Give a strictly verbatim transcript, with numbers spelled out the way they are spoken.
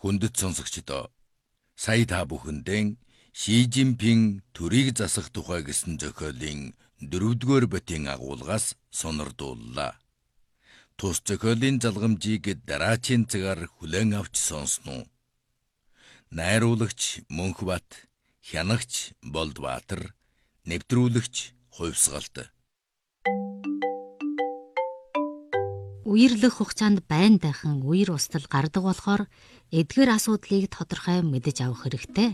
Хүндэт сонсогчдоо сая та бүхэндээ Ши Жинпин төрийг засах тухай гэсэн зохиолын дөрөвдүгээр битийн агуулгаас сонирдууллаа. Тус зохиолын залгамжийг дараачийн цагаар хүлээн авч сонсноо. Найруулагч Мөнхбат, хянагч Болдбаатар, нэвтрүүлэгч Хувьсгалт. Үерлэх хугацаанд байн дайхан үер устал гардаг болохоор эдгээр асуудлыг тодорхой мэдэж авах хэрэгтэй.